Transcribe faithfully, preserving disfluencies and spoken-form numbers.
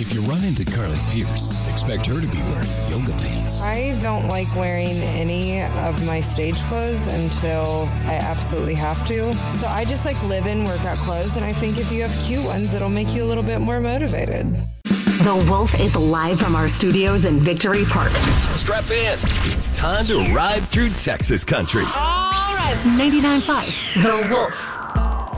If you run into Carly Pierce, expect her to be wearing yoga pants. I don't like wearing any of my stage clothes until I absolutely have to. So I just like live in workout clothes, and I think if you have cute ones, it'll make you a little bit more motivated. The Wolf is live from our studios in Victory Park. Strap in. It's time to ride through Texas country. All right. ninety-nine point five, The Wolf.